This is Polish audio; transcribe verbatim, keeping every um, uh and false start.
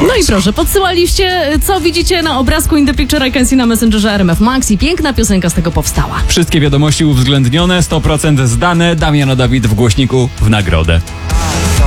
No i proszę, podsyłaliście, co widzicie na obrazku In The Picture I Can See na Messengerze R M F Max i piękna piosenka z tego powstała. Wszystkie wiadomości uwzględnione, sto procent zdane. Damiano Dawid w głośniku w nagrodę.